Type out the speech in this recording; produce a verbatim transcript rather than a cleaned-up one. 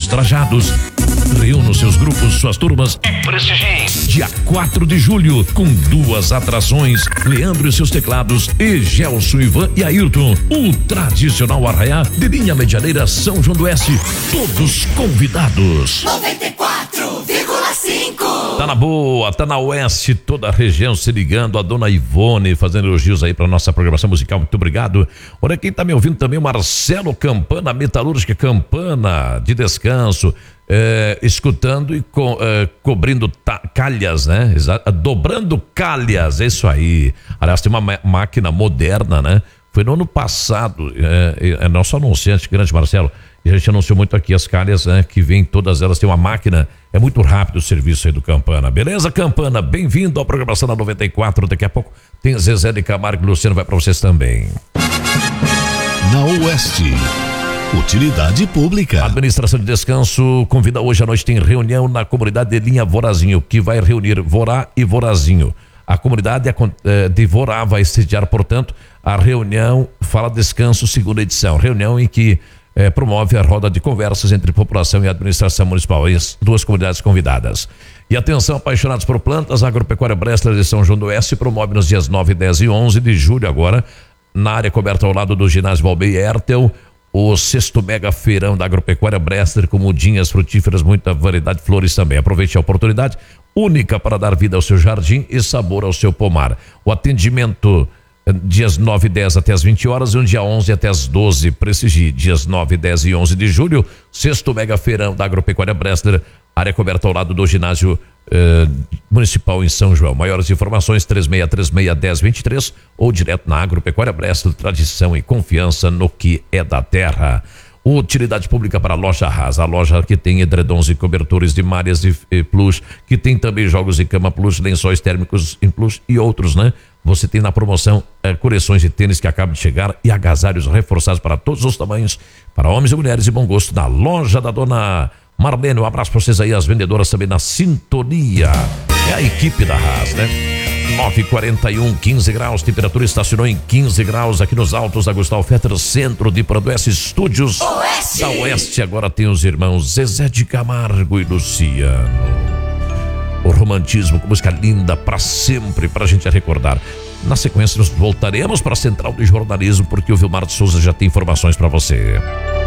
trajados. Reúna seus grupos, suas turmas e prestigie. Dia quatro de julho, com duas atrações: Leandro e seus teclados e Gelson, Ivan e Ayrton. O tradicional arraiá de linha medianeira São João do Oeste. Todos convidados. noventa e quatro vírgula cinco. Tá na boa, tá na Oeste, toda a região se ligando. A dona Ivone fazendo elogios aí pra nossa programação musical. Muito obrigado. Olha quem tá me ouvindo também, o Marcelo Campana, metalúrgica Campana de Descanso. É, escutando e co, é, cobrindo ta, calhas, né? Exato, dobrando calhas, é isso aí. Aliás, tem uma máquina moderna, né? Foi no ano passado, é, é nosso anunciante, grande Marcelo, e a gente anunciou muito aqui as calhas, né? Que vem todas elas, tem uma máquina, é muito rápido o serviço aí do Campana. Beleza, Campana? Bem-vindo à programação da noventa e quatro. Daqui a pouco tem Zezé de Camargo e Luciano, vai pra vocês também. Na Oeste. Utilidade Pública. A Administração de Descanso convida hoje à noite, tem reunião na comunidade de Linha Vorazinho, que vai reunir Vorá e Vorazinho. A comunidade de Vorá vai sediar, portanto, a reunião Fala Descanso, segunda edição. Reunião em que eh, promove a roda de conversas entre população e administração municipal. As duas comunidades convidadas. E atenção, apaixonados por plantas, a Agropecuária Bressler de São João do Oeste promove nos dias nove, dez e onze de julho agora, na área coberta ao lado do ginásio Valbei Hertel, o sexto mega feirão da Agropecuária Bressler, com mudinhas frutíferas, muita variedade de flores também. Aproveite a oportunidade única para dar vida ao seu jardim e sabor ao seu pomar. O atendimento dias nove e dez até as vinte horas e um dia onze até as doze. Prestigie dias nove, dez e onze de julho, sexto mega feirão da Agropecuária Bressler, área coberta ao lado do ginásio eh, municipal em São João. Maiores informações três seis três seis, um zero dois três ou direto na Agropecuária Bressler, tradição e confiança no que é da terra. Utilidade pública para a Loja Arrasa, a loja que tem edredons e cobertores de malhas e, e plus, que tem também jogos de cama plus, lençóis térmicos em plus e outros, né? Você tem na promoção eh, coleções de tênis que acabam de chegar e agasalhos reforçados para todos os tamanhos, para homens e mulheres de bom gosto, na loja da dona Marlene. Um abraço para vocês aí, as vendedoras também na sintonia. É a equipe da Haas, né? nove e quarenta e um, quinze graus, temperatura estacionou em quinze graus aqui nos altos da Gustavo Fetter, centro de Produesse Estúdios Oeste. da Oeste. Agora tem os irmãos Zezé de Camargo e Luciano. O romantismo com música linda para sempre, para a gente recordar. Na sequência, nós voltaremos para a Central de Jornalismo, porque o Vilmar de Souza já tem informações para você.